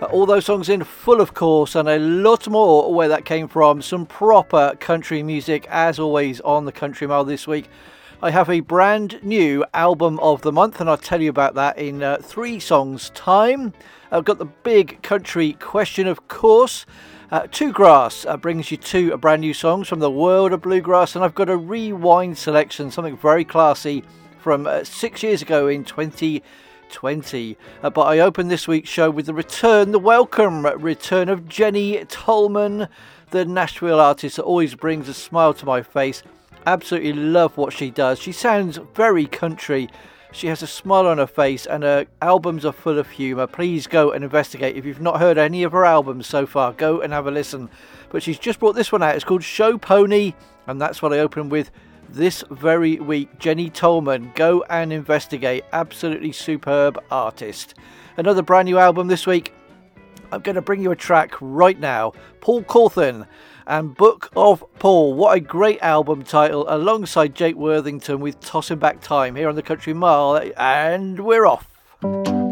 All those songs in full, of course, and a lot more where that came from. Some proper country music, as always, on the Country Mile this week. I have a brand new album of the month, and I'll tell you about that in 3 songs' time. I've got the big country question, of course. Two Grass brings you 2 brand new songs from the world of bluegrass, and I've got a rewind selection, something very classy from 6 years ago in 2020. But I open this week's show with the welcome return of Jenny Tolman, the Nashville artist that always brings a smile to my face. Absolutely love what she does. She sounds very country. She has a smile on her face, and her albums are full of humour. Please go and investigate. If you've not heard any of her albums so far, go and have a listen. But she's just brought this one out. It's called Show Pony, and that's what I open with this very week. Jenny Tolman, go and investigate. Absolutely superb artist. Another brand new album this week. I'm going to bring you a track right now. Paul Cawthon and Book of Paul. What a great album title, alongside Jake Worthington with Tossing Back Time here on the Country Mile, and we're off.